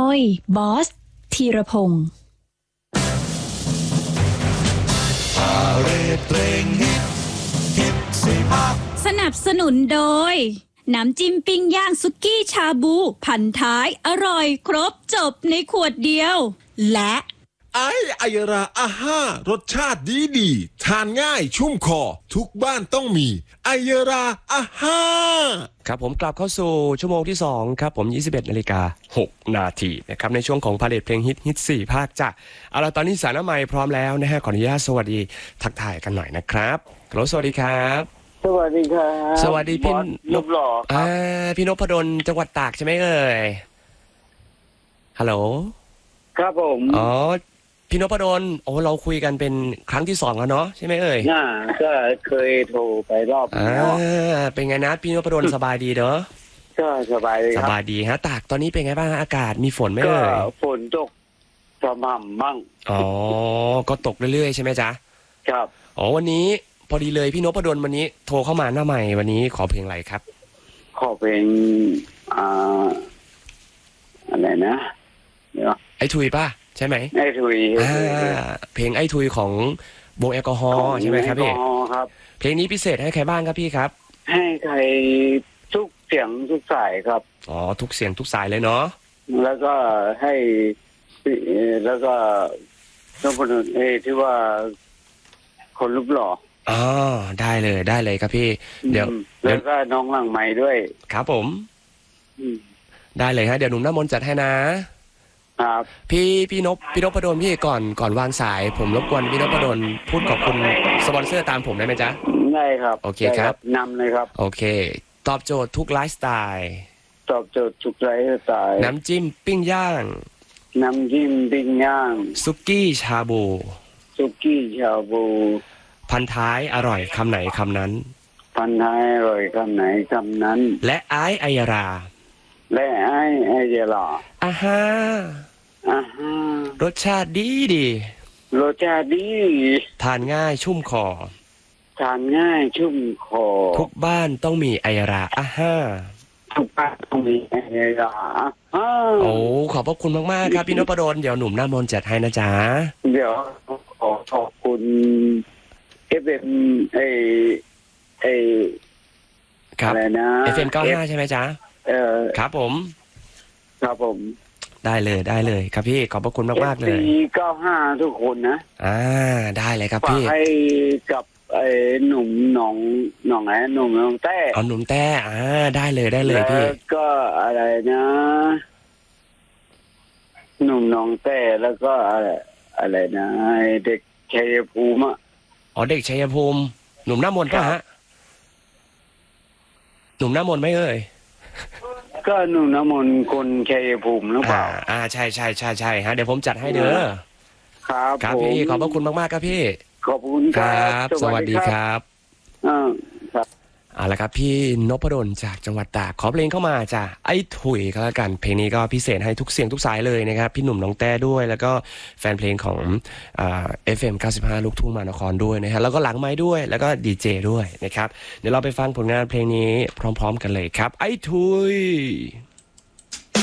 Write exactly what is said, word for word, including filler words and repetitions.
ยบอสธีรพงศ์สนับสนุนโดยน้ำจิ้มปิ้งย่างสุกี้ชาบูพันท้ายอร่อยครบจบในขวดเดียวและไอไอยราอาห้ารสชาติดีดีทานง่ายชุ่มคอทุกบ้านต้องมีไอยราอาห้าครับผมกลับเข้าสู่ชั่วโมงที่สองครับผมยี่สิบเอ็ดนาฬิกาหกนาทีนะครับในช่วงของพาเลทเพลงฮิตฮิตสี่ภาคจ้ะเอาล่ะตอนนี้สารน้ำใหม่พร้อมแล้วนะฮะขออนุญาตสวัสดีทักทายกันหน่อยนะครับฮัลโหลสวัสดีครับสวัสดีครับสวัสดีพี่นพหล่อครับอ่าพี่นพดลจังหวัดตากใช่ไหมเอ่ยฮัลโหลครับผมอ๋อพี่นพดลโอ้เราคุยกันเป็นครั้งที่สองแล้วเนาะใช่ไหมเอ่ยน่าก็เคยโทรไปรอบแล้วเป็นไงนะพี่นพดลสบายดีเนาะก็สบายดีครับสบายดีฮะตากตอนนี้เป็นไงบ้างอากาศมีฝนไหมเอ่ยก็ฝนตกประมาณมั่งอ๋อก็ตกเรื่อยๆใช่ไหมจ๊ะครับอ๋อวันนี้พอดีเลยพี่นพดลวันนี้โทรเข้ามาหน้าใหม่วันนี้ขอเพลงอะไรครับขอเพลงอ่าอะไรนะเดี๋ยวไอ้ทุยป่ะใช่ไหมไอ้ทุยอ่าเพลงไอ้ทุยของวงแอลกอฮอล์ใช่ไหมครับพี่ครับเพลงนี้พิเศษให้ใครบ้างครับพี่ครับให้ใครทุกเสียงทุกสายครับอ๋อทุกเสียงทุกสายเลยเนาะแล้วก็ให้แล้วก็ต้องคนเอที่ว่าคนรูปหล่ออ๋อได้เลยได้เลยครับพี่เดี๋ยวแล้วก็น้องหลังใหม่ด้วยครับผมได้เลยฮะเดี๋ยวหนุ่มน้ำมนต์จัดให้นะครับพี่พี่นพพี่นพดลพี่ก่อนก่อนวางสายผมรบกวนพี่นพดลพูดขอบคุณสปอนเซอร์ตามผมได้ไหมจ๊ะได้ครับโอเคครับนำเลยครับโอเคตอบโจทย์ทุกไลฟ์สไตล์ตอบโจทย์ทุกไลฟ์สไตล์น้ำจิ้มปิ้งย่างน้ำจิ้มปิ้งย่างสุกี้ชาบูสุกี้ชาบูพันท้ายอร่อยคำไหนคำนั้นพันท้ายอร่อยคำไหนคำนั้นและไอไอยราและไอไอยราอาฮาอาฮารสชาติดีดีรสชาติดีทานง่ายชุ่มคอทานง่ายชุ่มคอทุกบ้านต้องมีไอราอาฮาทุกบ้านต้องมีไอราโอ้ขอบพระคุณมากๆครับพี่นพดลเดี๋ยวหนุ่มหน้ามนต์จัดให้นะจ๊ะเดี๋ยวขอขอบคุณเอฟเอ็มไอไออะไรนะเอฟเอ็มเก้าห้าใช่ไหมจ๊ะเออครับผมครับผมได้เลยได้เลยครับพี่ขอบพระคุณมากมากเลยเก้าห้าทุกคนนะอ่าได้เลยครับพี่ให้กับไอ้หนุ่มหนองหนองไหนหนุ่มหนองแต้เอาหนุ่มแต้อ่าได้เลยได้เลยพี่แล้วก็อะไรนะหนุ่มหนองแต้แล้วก็อะไรอะไรนะเด็กชัยภูมิอ่ะอ๋อเด็กชัยภูมิหนุ่มหน้ามนต์ป่ะฮะหนุ่มหน้ามนต์ไหมเอ่ยก็หนุ่มน้ำมนต์คนชัยภูมิหรือเปล่าอ่าใช่ใช่ใช่ใช่ฮะเดี๋ยวผมจัดให้เด้อครับครับพี่ขอบพระคุณมากๆครับพี่ขอบคุณครับสวัสดีครับอ่าครับเอาละครับพี่นพดลจากจังหวัดตากขอเพลงเข้ามาจ้ะไอ้ถุยก็แล้วกันเพลงนี้ก็พิเศษให้ทุกเสียงทุกสายเลยนะครับพี่หนุ่มน้องแต้ด้วยแล้วก็แฟนเพลงของเอ่อ เอฟ เอ็ม เก้าสิบห้าลูกทุ่งมานครด้วยนะฮะแล้วก็หลังไม้ด้วยแล้วก็ดีเจด้วยนะครับเดี๋ยวเราไปฟังผลงานเพลงนี้พร้อมๆกันเลยครับไอ้ถุย